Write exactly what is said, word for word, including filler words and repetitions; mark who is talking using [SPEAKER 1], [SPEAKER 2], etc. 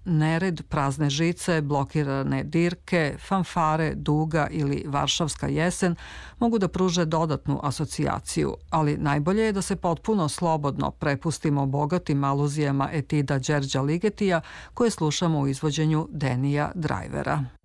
[SPEAKER 1] nered, prazne žice, blokirane dirke, fanfare, duga ili varšavska jesen mogu da pruže dodatnu asocijaciju, ali najbolje je da se potpuno slobodno prepustimo bogatim aluzijama etida Đerđa Ligetija koje slušamo u izvođenju Denija Drajvera.